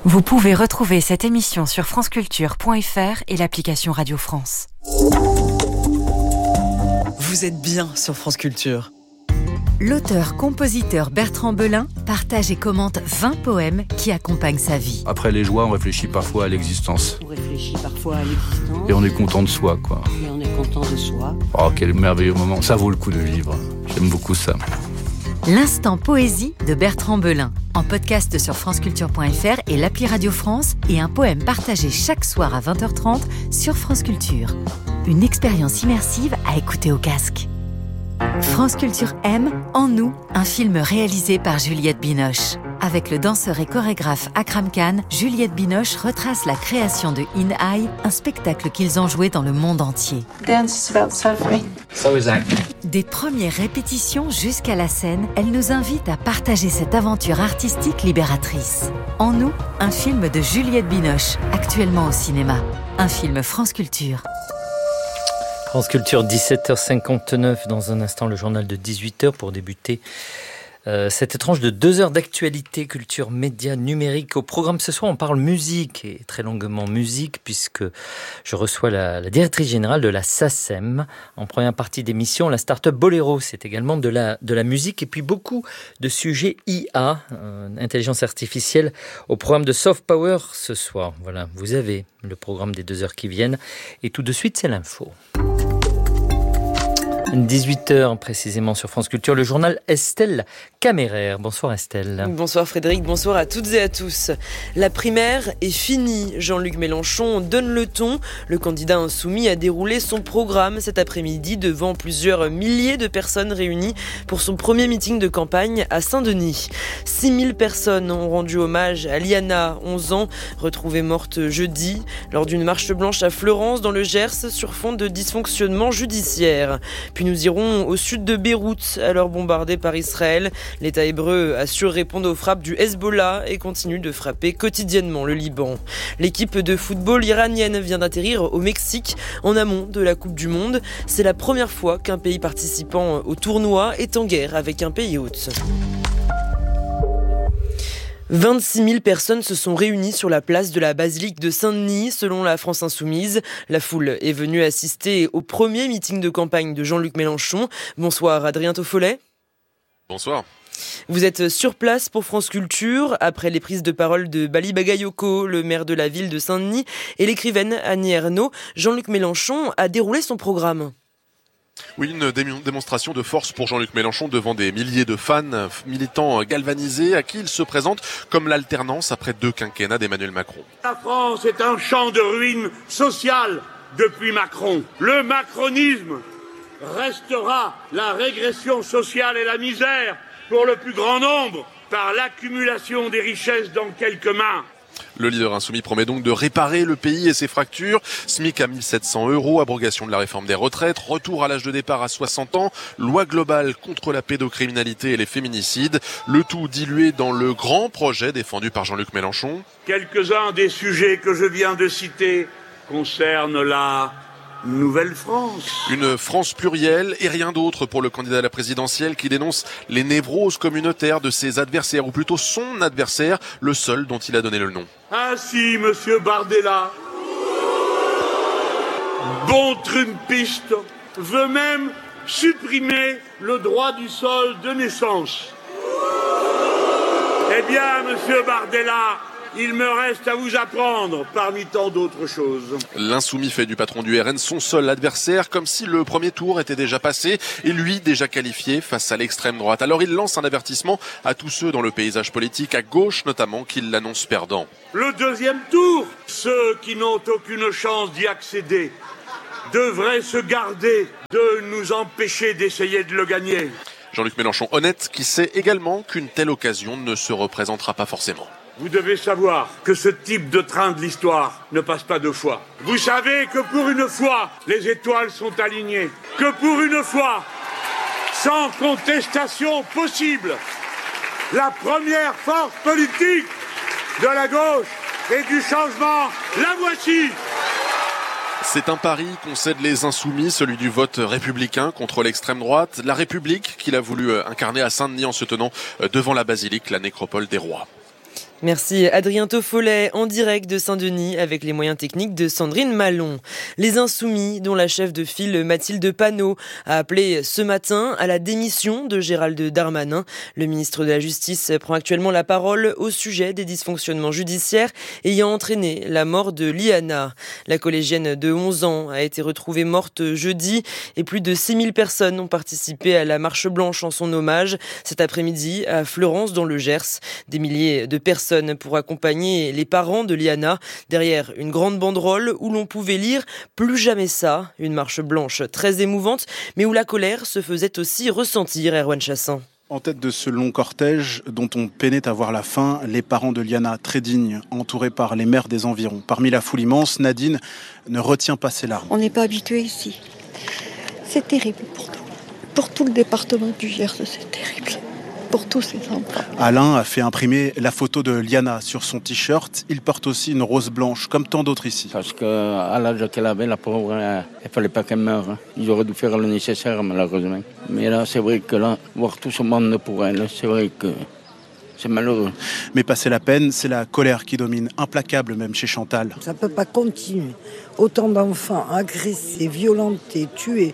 Vous pouvez retrouver cette émission sur franceculture.fr et l'application Radio France. Vous êtes bien sur France Culture. L'auteur-compositeur Bertrand Belin partage et commente 20 poèmes qui accompagnent sa vie. Après les joies, on réfléchit parfois à l'existence. On réfléchit parfois à l'existence. Et on est content de soi, quoi. Et on est content de soi. Oh, quel merveilleux moment. Ça vaut le coup de vivre. J'aime beaucoup ça. L'instant poésie de Bertrand Belin, en podcast sur franceculture.fr et l'appli Radio France, et un poème partagé chaque soir à 20h30 sur France Culture. Une expérience immersive à écouter au casque. France Culture aime En nous, un film réalisé par Juliette Binoche. Avec le danseur et chorégraphe Akram Khan, Juliette Binoche retrace la création de In Eye, un spectacle qu'ils ont joué dans le monde entier. Dance is about suffering. So is acting. Des premières répétitions jusqu'à la scène, elle nous invite à partager cette aventure artistique libératrice. En nous, un film de Juliette Binoche, actuellement au cinéma. Un film France Culture. France Culture, 17h59, dans un instant le journal de 18h pour débuter cette tranche de 2 heures d'actualité, culture, médias, numérique. Au programme ce soir, on parle musique, et très longuement musique, puisque je reçois la directrice générale de la SACEM. En première partie d'émission, la start-up Bolero, c'est également de la musique, et puis beaucoup de sujets IA, intelligence artificielle, au programme de Soft Power ce soir. Voilà, vous avez le programme des 2 heures qui viennent, et tout de suite, c'est l'info. 18h précisément sur France Culture, le journal Estelle Caméraire. Bonsoir Estelle. Bonsoir Frédéric, bonsoir à toutes et à tous. La primaire est finie. Jean-Luc Mélenchon donne le ton. Le candidat insoumis a déroulé son programme cet après-midi devant plusieurs milliers de personnes réunies pour son premier meeting de campagne à Saint-Denis. 6000 personnes ont rendu hommage à Liana, 11 ans, retrouvée morte jeudi lors d'une marche blanche à Fleurance dans le Gers sur fond de dysfonctionnement judiciaire. Puis nous irons au sud de Beyrouth, alors bombardé par Israël. L'État hébreu assure répondre aux frappes du Hezbollah et continue de frapper quotidiennement le Liban. L'équipe de football iranienne vient d'atterrir au Mexique en amont de la Coupe du Monde. C'est la première fois qu'un pays participant au tournoi est en guerre avec un pays hôte. 26 000 personnes se sont réunies sur la place de la basilique de Saint-Denis, selon la France Insoumise. La foule est venue assister au premier meeting de campagne de Jean-Luc Mélenchon. Bonsoir Adrien Toffollet. Bonsoir. Vous êtes sur place pour France Culture, après les prises de parole de Bali Bagayoko, le maire de la ville de Saint-Denis, et l'écrivaine Annie Ernaux. Jean-Luc Mélenchon a déroulé son programme. Oui, une démonstration de force pour Jean-Luc Mélenchon devant des milliers de fans, militants galvanisés, à qui il se présente comme l'alternance après 2 quinquennats d'Emmanuel Macron. La France est un champ de ruines sociales depuis Macron. Le macronisme restera la régression sociale et la misère pour le plus grand nombre par l'accumulation des richesses dans quelques mains. Le leader insoumis promet donc de réparer le pays et ses fractures. SMIC à 1 700 €, abrogation de la réforme des retraites, retour à l'âge de départ à 60 ans, loi globale contre la pédocriminalité et les féminicides. Le tout dilué dans le grand projet défendu par Jean-Luc Mélenchon. Quelques-uns des sujets que je viens de citer concernent la Nouvelle France. Une France plurielle et rien d'autre pour le candidat à la présidentielle qui dénonce les névroses communautaires de ses adversaires, ou plutôt son adversaire, le seul dont il a donné le nom. Ainsi, monsieur Bardella, bon trumpiste, veut même supprimer le droit du sol de naissance. Eh bien, monsieur Bardella, il me reste à vous apprendre parmi tant d'autres choses. L'insoumis fait du patron du RN son seul adversaire, comme si le premier tour était déjà passé et lui déjà qualifié face à l'extrême droite. Alors il lance un avertissement à tous ceux dans le paysage politique, à gauche notamment, qui l'annoncent perdant. Le deuxième tour, ceux qui n'ont aucune chance d'y accéder devraient se garder de nous empêcher d'essayer de le gagner. Jean-Luc Mélenchon honnête, qui sait également qu'une telle occasion ne se représentera pas forcément. Vous devez savoir que ce type de train de l'histoire ne passe pas 2 fois. Vous savez que pour une fois, les étoiles sont alignées. Que pour une fois, sans contestation possible, la première force politique de la gauche et du changement, la voici. C'est un pari qu'ont cèdent les insoumis, celui du vote républicain contre l'extrême droite. La République qu'il a voulu incarner à Saint-Denis en se tenant devant la basilique, la nécropole des rois. Merci Adrien Toffolet en direct de Saint-Denis avec les moyens techniques de Sandrine Malon. Les Insoumis, dont la chef de file Mathilde Panot a appelé ce matin à la démission de Gérald Darmanin. Le ministre de la Justice prend actuellement la parole au sujet des dysfonctionnements judiciaires ayant entraîné la mort de Liana. La collégienne de 11 ans a été retrouvée morte jeudi et plus de 6000 personnes ont participé à la marche blanche en son hommage cet après-midi à Fleurance dans le Gers. Des milliers de personnes pour accompagner les parents de Liana derrière une grande banderole où l'on pouvait lire « Plus jamais ça », une marche blanche très émouvante, mais où la colère se faisait aussi ressentir, Erwan Chassin. En tête de ce long cortège dont on peinait à voir la fin, les parents de Liana, très dignes, entourés par les maires des environs. Parmi la foule immense, Nadine ne retient pas ses larmes. On n'est pas habitué ici. C'est terrible pour nous. Pour tout le département du Gers, c'est terrible. Pour tous ces enfants. Alain a fait imprimer la photo de Liana sur son t-shirt. Il porte aussi une rose blanche, comme tant d'autres ici. Parce qu'à l'âge qu'elle avait, la pauvre, il ne fallait pas qu'elle meure. Ils auraient dû faire le nécessaire, malheureusement. Mais là, c'est vrai que là, voir tout ce monde pour elle, c'est vrai que c'est malheureux. Mais passer la peine, c'est la colère qui domine, implacable même chez Chantal. Ça ne peut pas continuer. Autant d'enfants agressés, violentés, tués.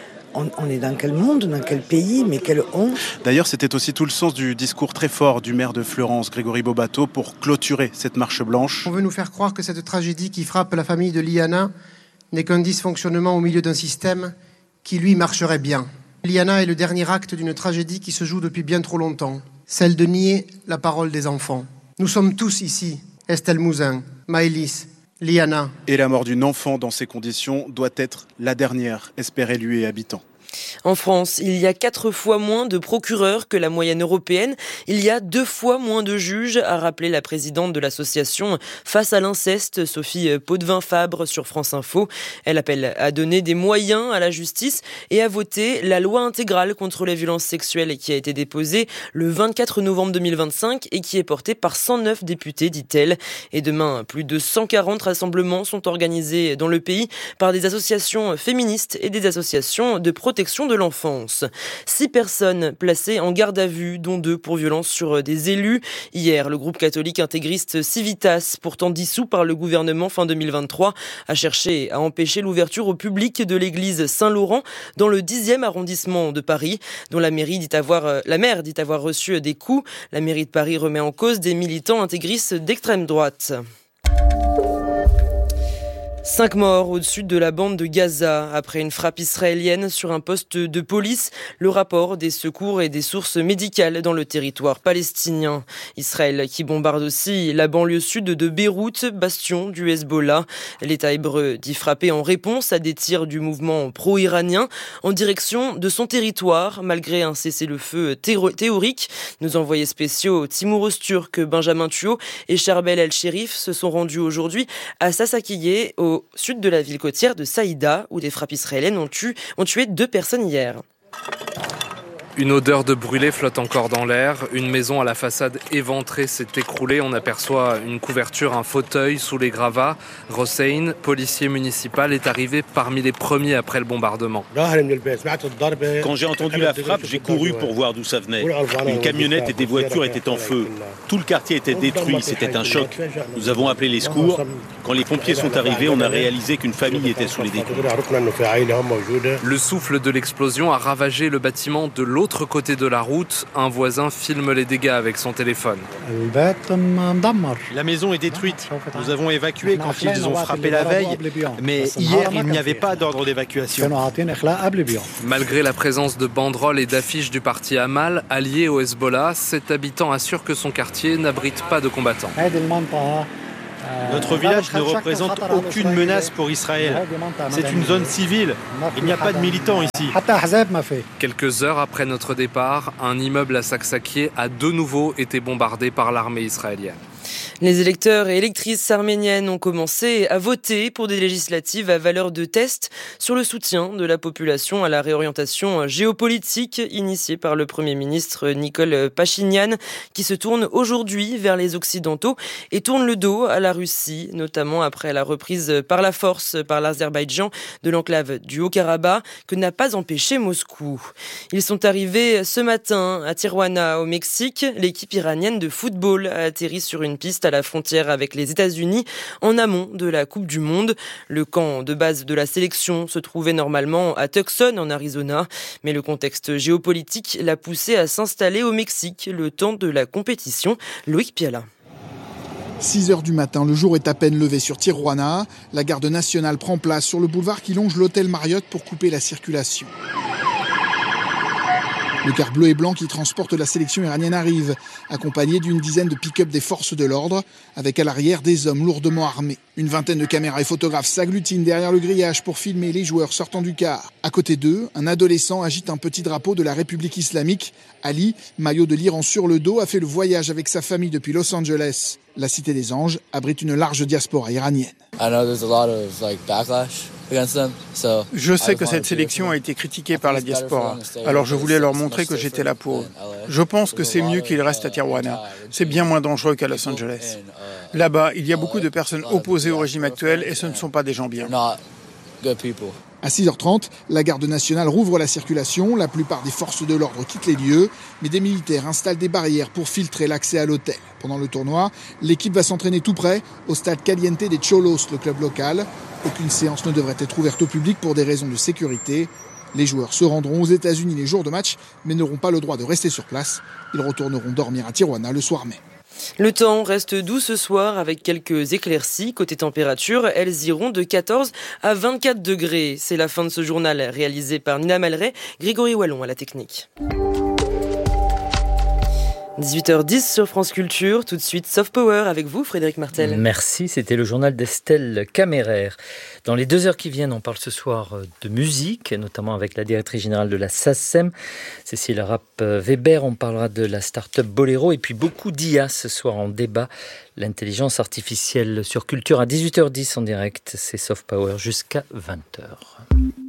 On est dans quel monde, dans quel pays, mais quelle honte. D'ailleurs, c'était aussi tout le sens du discours très fort du maire de Fleurance, Grégory Bobato, pour clôturer cette marche blanche. On veut nous faire croire que cette tragédie qui frappe la famille de Liana n'est qu'un dysfonctionnement au milieu d'un système qui, lui, marcherait bien. Liana est le dernier acte d'une tragédie qui se joue depuis bien trop longtemps, celle de nier la parole des enfants. Nous sommes tous ici, Estelle Mouzin, Maëlys, Liana. Et la mort d'une enfant dans ces conditions doit être la dernière, espère élu et habitant. En France, il y a 4 fois moins de procureurs que la moyenne européenne. Il y a 2 fois moins de juges, a rappelé la présidente de l'association Face à l'inceste, Sophie Potvin-Fabre, sur France Info. Elle appelle à donner des moyens à la justice et à voter la loi intégrale contre les violences sexuelles qui a été déposée le 24 novembre 2025 et qui est portée par 109 députés, dit-elle. Et demain, plus de 140 rassemblements sont organisés dans le pays par des associations féministes et des associations de protection de l'enfance. 6 personnes placées en garde à vue, dont 2 pour violence sur des élus. Hier, le groupe catholique intégriste Civitas, pourtant dissous par le gouvernement fin 2023, a cherché à empêcher l'ouverture au public de l'église Saint-Laurent dans le 10e arrondissement de Paris, dont la maire dit avoir reçu des coups. La mairie de Paris remet en cause des militants intégristes d'extrême droite. 5 morts au-dessus de la bande de Gaza après une frappe israélienne sur un poste de police. Le rapport des secours et des sources médicales dans le territoire palestinien. Israël qui bombarde aussi la banlieue sud de Beyrouth, bastion du Hezbollah. L'État hébreu dit frapper en réponse à des tirs du mouvement pro-iranien en direction de son territoire, malgré un cessez-le-feu théorique. Nos envoyés spéciaux Timur Öztürk, Benjamin Thuot et Charbel El-Sherif se sont rendus aujourd'hui à Sassakiyeh, au sud de la ville côtière de Saïda, où des frappes israéliennes ont tué 2 personnes hier. Une odeur de brûlé flotte encore dans l'air. Une maison à la façade éventrée s'est écroulée. On aperçoit une couverture, un fauteuil sous les gravats. Hossein, policier municipal, est arrivé parmi les premiers après le bombardement. Quand j'ai entendu la frappe, j'ai couru pour voir d'où ça venait. Une camionnette et des voitures étaient en feu. Tout le quartier était détruit. C'était un choc. Nous avons appelé les secours. Quand les pompiers sont arrivés, on a réalisé qu'une famille était sous les dégâts. Le souffle de l'explosion a ravagé le bâtiment de l'autre côté de la route. Un voisin filme les dégâts avec son téléphone. La maison est détruite. Nous avons évacué quand ils ont frappé la veille, mais hier, il n'y avait pas d'ordre d'évacuation. Malgré la présence de banderoles et d'affiches du parti Amal, allié au Hezbollah, cet habitant assure que son quartier n'abrite pas de combattants. Notre village ne représente aucune menace pour Israël. C'est une zone civile. Il n'y a pas de militants ici. Quelques heures après notre départ, un immeuble à Saksakiyeh a de nouveau été bombardé par l'armée israélienne. Les électeurs et électrices arméniennes ont commencé à voter pour des législatives à valeur de test sur le soutien de la population à la réorientation géopolitique initiée par le Premier ministre Nikol Pachinian, qui se tourne aujourd'hui vers les Occidentaux et tourne le dos à la Russie Russie, notamment après la reprise par la force par l'Azerbaïdjan de l'enclave du Haut-Karabakh, que n'a pas empêché Moscou. Ils sont arrivés ce matin à Tijuana, au Mexique. L'équipe iranienne de football a atterri sur une piste à la frontière avec les États-Unis, en amont de la Coupe du Monde. Le camp de base de la sélection se trouvait normalement à Tucson, en Arizona, mais le contexte géopolitique l'a poussé à s'installer au Mexique le temps de la compétition. Loïc Piala. 6h du matin, le jour est à peine levé sur Tijuana. La garde nationale prend place sur le boulevard qui longe l'hôtel Marriott pour couper la circulation. Le car bleu et blanc qui transporte la sélection iranienne arrive, accompagné d'une dizaine de pick-up des forces de l'ordre, avec à l'arrière des hommes lourdement armés. Une vingtaine de caméras et photographes s'agglutinent derrière le grillage pour filmer les joueurs sortant du car. À côté d'eux, un adolescent agite un petit drapeau de la République islamique. Ali, maillot de l'Iran sur le dos, a fait le voyage avec sa famille depuis Los Angeles. La Cité des Anges abrite une large diaspora iranienne. Je sais que cette sélection a été critiquée par la diaspora, alors je voulais leur montrer que j'étais là pour eux. Je pense que c'est mieux qu'ils restent à Tijuana. C'est bien moins dangereux qu'à Los Angeles. Là-bas, il y a beaucoup de personnes opposées au régime actuel et ce ne sont pas des gens bien. À 6h30, la garde nationale rouvre la circulation. La plupart des forces de l'ordre quittent les lieux, mais des militaires installent des barrières pour filtrer l'accès à l'hôtel. Pendant le tournoi, l'équipe va s'entraîner tout près, au stade Caliente des Cholos, le club local. Aucune séance ne devrait être ouverte au public pour des raisons de sécurité. Les joueurs se rendront aux États-Unis les jours de match, mais n'auront pas le droit de rester sur place. Ils retourneront dormir à Tijuana le soir même. Le temps reste doux ce soir avec quelques éclaircies. Côté température, elles iront de 14 à 24 degrés. C'est la fin de ce journal réalisé par Nina Malray, Grégory Wallon à la technique. 18h10 sur France Culture, tout de suite Soft Power avec vous Frédéric Martel. Merci, c'était le journal d'Estelle Caméraire. Dans les 2 heures qui viennent, on parle ce soir de musique, notamment avec la directrice générale de la SACEM, Cécile Rapp-Weber. On parlera de la start-up Bolero et puis beaucoup d'IA ce soir en débat. L'intelligence artificielle sur Culture à 18h10 en direct, c'est Soft Power jusqu'à 20h.